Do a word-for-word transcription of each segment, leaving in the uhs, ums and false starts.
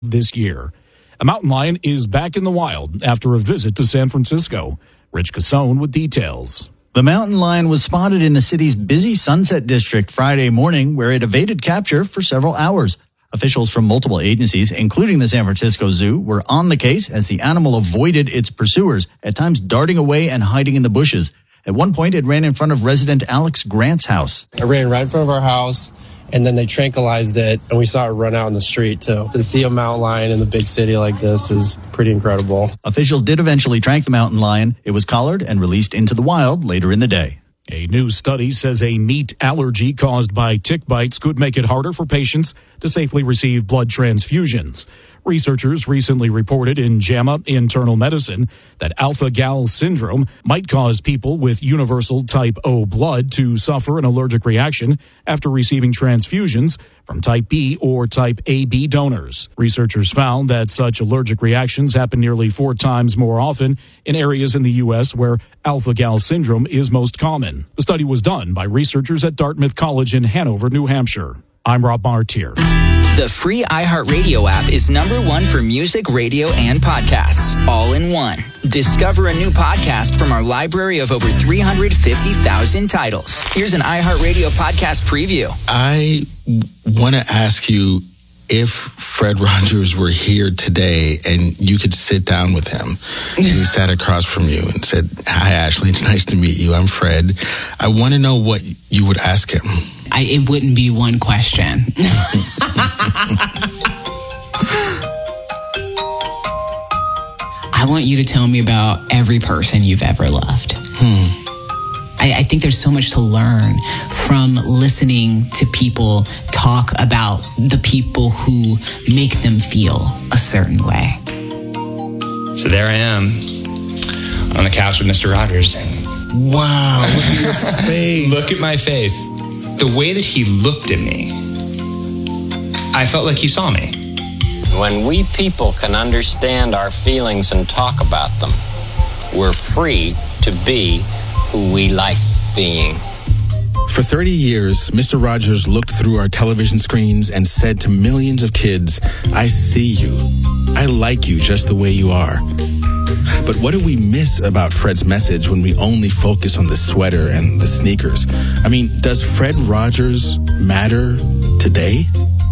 this year. A mountain lion is back in the wild after a visit to San Francisco. Rich Cassone with details. The mountain lion was spotted in the city's busy Sunset District Friday morning, where it evaded capture for several hours. Officials from multiple agencies, including the San Francisco Zoo, were on the case as the animal avoided its pursuers, at times darting away and hiding in the bushes. At one point, it ran in front of resident Alex Grant's house. It ran right in front of our house, and then they tranquilized it, and we saw it run out in the street, too. To see a mountain lion in the big city like this is pretty incredible. Officials did eventually track the mountain lion. It was collared and released into the wild later in the day. A new study says a meat allergy caused by tick bites could make it harder for patients to safely receive blood transfusions. Researchers recently reported in JAMA Internal Medicine that alpha-gal syndrome might cause people with universal type O blood to suffer an allergic reaction after receiving transfusions from type B or type A B donors. Researchers found that such allergic reactions happen nearly four times more often in areas in the U S where alpha-gal syndrome is most common. The study was done by researchers at Dartmouth College in Hanover, New Hampshire. I'm Rob Martier. The free iHeartRadio app is number one for music, radio, and podcasts, all in one. Discover a new podcast from our library of over three hundred fifty thousand titles. Here's an iHeartRadio podcast preview. I want to ask you if Fred Rogers were here today and you could sit down with him and he sat across from you and said, "Hi, Ashley, it's nice to meet you. I'm Fred." I want to know what you would ask him. I, it wouldn't be one question. I want you to tell me about every person you've ever loved. Hmm. I, I think there's so much to learn from listening to people talk about the people who make them feel a certain way. So there I am on the couch with Mister Rogers. Wow, look at your face. Look at my face. The way that he looked at me, I felt like he saw me. When we people can understand our feelings and talk about them, we're free to be who we like being. For thirty years, Mister Rogers looked through our television screens and said to millions of kids, "I see you. I like you just the way you are." But what do we miss about Fred's message when we only focus on the sweater and the sneakers? I mean, does Fred Rogers matter today?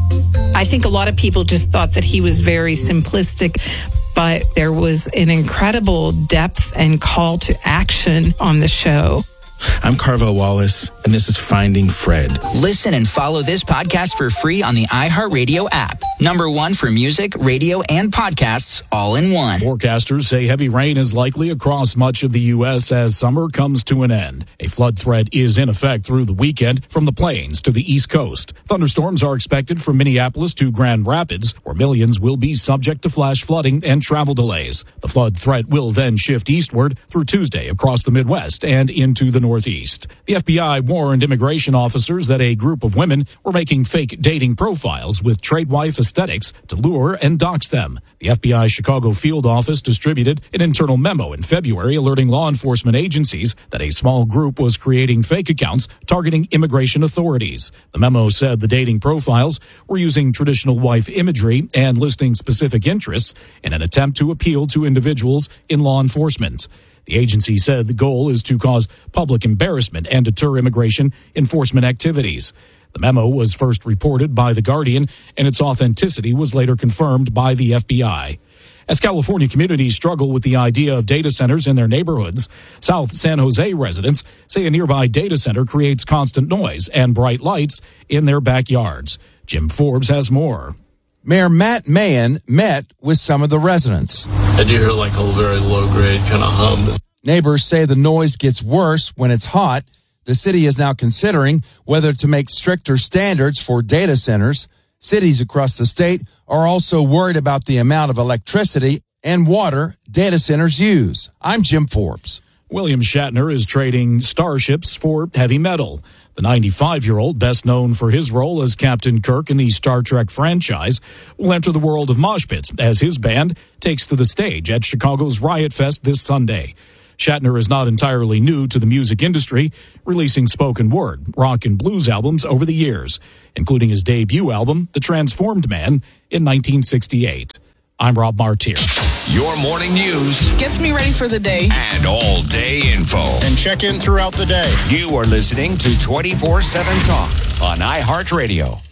I think a lot of people just thought that he was very simplistic, but there was an incredible depth and call to action on the show. I'm Carvel Wallace, and this is Finding Fred. Listen and follow this podcast for free on the iHeartRadio app. Number one for music, radio, and podcasts, all in one. Forecasters say heavy rain is likely across much of the U S as summer comes to an end. A flood threat is in effect through the weekend from the plains to the East Coast. Thunderstorms are expected from Minneapolis to Grand Rapids, where millions will be subject to flash flooding and travel delays. The flood threat will then shift eastward through Tuesday across the Midwest and into the Northeast. The F B I warned immigration officers that a group of women were making fake dating profiles with trade wife aesthetics to lure and dox them. The F B I Chicago field office distributed an internal memo in February alerting law enforcement agencies that a small group was creating fake accounts targeting immigration authorities. The memo said the dating profiles were using traditional wife imagery and listing specific interests in an attempt to appeal to individuals in law enforcement. The agency said the goal is to cause public embarrassment and deter immigration enforcement activities. The memo was first reported by The Guardian, and its authenticity was later confirmed by the F B I. As California communities struggle with the idea of data centers in their neighborhoods, South San Jose residents say a nearby data center creates constant noise and bright lights in their backyards. Jim Forbes has more. Mayor Matt Mahan met with some of the residents. I do hear like a very low-grade kind of hum. Neighbors say the noise gets worse when it's hot. The city is now considering whether to make stricter standards for data centers. Cities across the state are also worried about the amount of electricity and water data centers use. I'm Jim Forbes. William Shatner is trading starships for heavy metal. The ninety-five-year-old, best known for his role as Captain Kirk in the Star Trek franchise, will enter the world of mosh pits as his band takes to the stage at Chicago's Riot Fest this Sunday. Shatner is not entirely new to the music industry, releasing spoken word, rock, and blues albums over the years, including his debut album, The Transformed Man, in nineteen sixty-eight. I'm Rob Martier. Your morning news gets me ready for the day and all-day info. And check in throughout the day. You are listening to twenty-four seven Talk on iHeartRadio.